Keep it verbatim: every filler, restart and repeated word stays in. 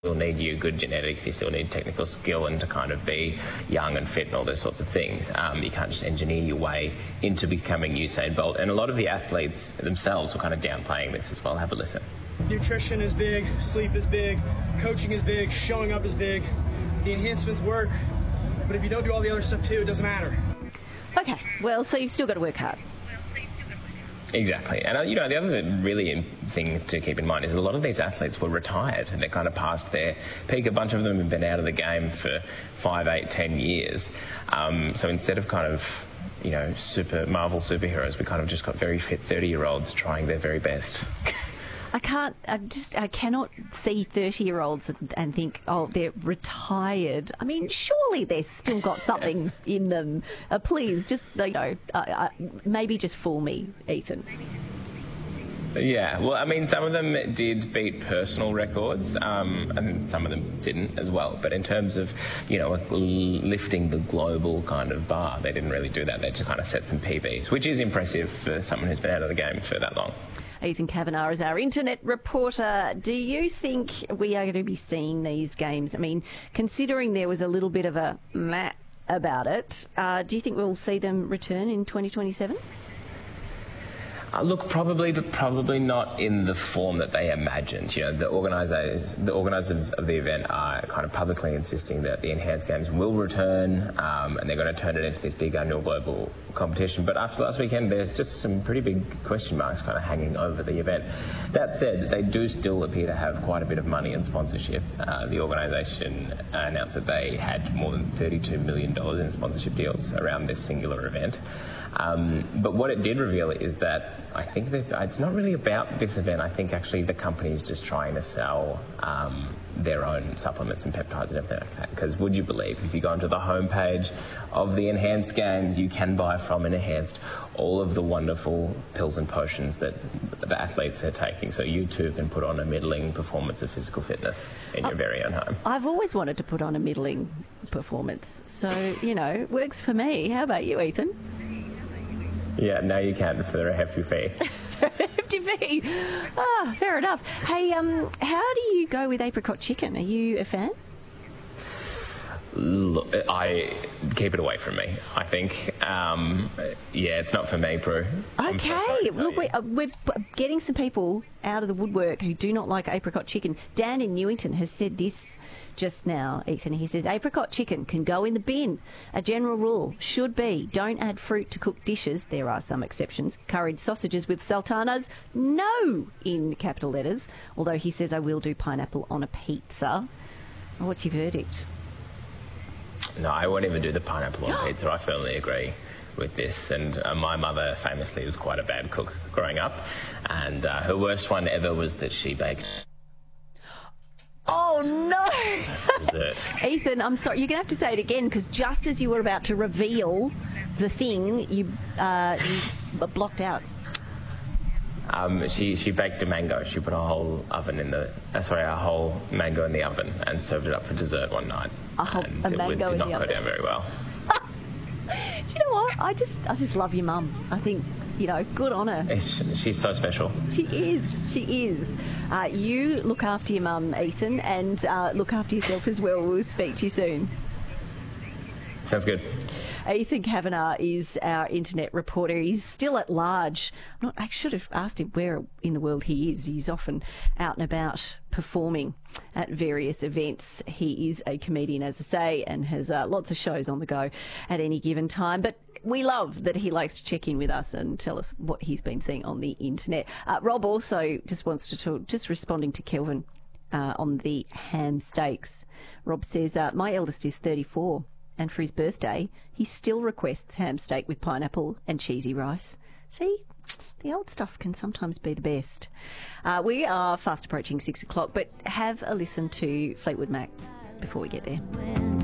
still need your good genetics, you still need technical skill and to kind of be young and fit and all those sorts of things. Um, you can't just engineer your way into becoming Usain Bolt. And a lot of the athletes themselves were kind of downplaying this as well. Have a listen. Nutrition is big, sleep is big, coaching is big, showing up is big. The enhancements work, but if you don't do all the other stuff too, it doesn't matter. Okay, well, so you've still got to work hard. Exactly. And, uh, you know, the other really thing to keep in mind is a lot of these athletes were retired and they're kind of past their peak. A bunch of them have been out of the game for five, eight, ten years. Um, so instead of kind of, you know, super Marvel superheroes, we kind of just got very fit thirty-year-olds trying their very best. I can't, I just, I cannot see thirty-year-olds and, and think, oh, they're retired. I mean, surely they've still got something in them. Uh, please, just, you know, uh, uh, maybe just fool me, Ethan. Yeah, well, I mean, some of them did beat personal records, um, and some of them didn't as well. But in terms of, you know, lifting the global kind of bar, they didn't really do that. They just kind of set some P Bs, which is impressive for someone who's been out of the game for that long. Ethan Kavanagh is our internet reporter. Do you think we are going to be seeing these games? I mean, considering there was a little bit of a meh about it, uh, do you think we'll see them return in twenty twenty-seven? Uh, look, probably, but probably not in the form that they imagined. You know, the organisers, the organisers of the event are kind of publicly insisting that the Enhanced Games will return, um, and they're going to turn it into this big annual global competition. But after last weekend, there's just some pretty big question marks kind of hanging over the event. That said, they do still appear to have quite a bit of money in sponsorship. Uh, the organisation announced that they had more than thirty-two million dollars in sponsorship deals around this singular event. Um, but what it did reveal is that I think that it's not really about this event. I think actually the company is just trying to sell um, their own supplements and peptides and everything like that. Because would you believe if you go onto the homepage of the Enhanced Games, you can buy from Enhanced all of the wonderful pills and potions that the athletes are taking. So you too can put on a middling performance of physical fitness in your very own home. I've always wanted to put on a middling performance. So, you know, works for me. How about you, Ethan? Yeah, now you can for a hefty fee. For a hefty fee. Ah, fair enough. Hey, um, how do you go with apricot chicken? Are you a fan? Look, I keep it away from me. I think, um, yeah, it's not for me, Prue. Okay, look, we, uh, we're getting some people out of the woodwork who do not like apricot chicken. Dan in Newington has said this just now, Ethan. He says apricot chicken can go in the bin. A general rule should be don't add fruit to cooked dishes. There are some exceptions. Curried sausages with sultanas, no, in capital letters. Although he says I will do pineapple on a pizza. What's your verdict? No, I won't even do the pineapple on pizza. I firmly agree with this. And uh, my mother famously was quite a bad cook growing up. And uh, her worst one ever was that she baked... Oh, no! Dessert. Ethan, I'm sorry. You're going to have to say it again because just as you were about to reveal the thing, you, uh, you blocked out. Um, she, she baked a mango. She put a whole oven in the... Uh, sorry, a whole mango in the oven and served it up for dessert one night. A whole and a it mango did in not the go oven. down very well. Do you know what? I just I just love your mum. I think, you know, good on her. It's, she's so special. She is. She is. Uh, you look after your mum, Ethan, and uh, look after yourself as well. We'll speak to you soon. Sounds good. Ethan Kavanagh is our internet reporter. He's still at large. I'm not, I should have asked him where in the world he is. He's often out and about performing at various events. He is a comedian, as I say, and has uh, lots of shows on the go at any given time. But we love that he likes to check in with us and tell us what he's been seeing on the internet. Uh, Rob also just wants to talk, just responding to Kelvin uh, on the ham steaks. Rob says, uh, my eldest is thirty-four. And for his birthday, he still requests ham steak with pineapple and cheesy rice. See, the old stuff can sometimes be the best. Uh, we are fast approaching six o'clock, but have a listen to Fleetwood Mac before we get there.